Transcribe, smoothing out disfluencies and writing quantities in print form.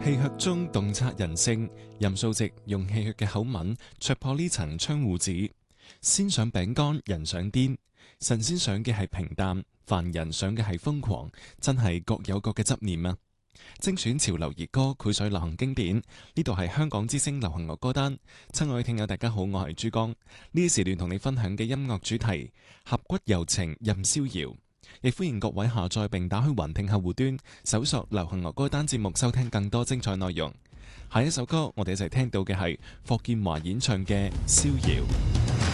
戲謔中洞察人性，任素汐用戲謔嘅口吻戳破呢層窗戶紙。先上餅乾，人上癲，神仙想嘅係平淡，凡人想嘅係瘋狂，真係各有各嘅執念啊！精選潮流熱歌，繪水流行經典。呢度係香港之聲流行樂歌單。親愛嘅聽友，大家好，我係珠江。呢時段同你分享嘅音樂主題：俠骨柔情任逍遙。亦歡迎各位下載並打開雲聽客戶端，搜索流行樂歌單節目，收聽更多精彩內容。下一首歌，我哋一齊聽到嘅係霍建華演唱嘅《逍遙》。